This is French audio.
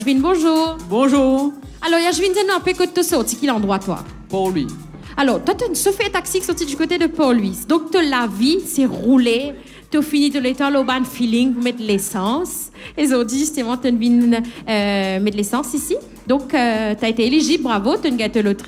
Yasmin, bonjour. Bonjour. Alors, Yasmin, dis-nous un peu que tu sorti, quel endroit, toi? Port-Louis. Alors, toi, tu as chauffé un taxi qui sorti du côté de Port-Louis. Donc, la vie, c'est rouler. Tu as fini de l'état, le ban feeling, pour mettre l'essence. Et ils ont dit, justement, tu as mettre l'essence ici. Donc, tu as été éligible, bravo, tu as une gâteau loterie.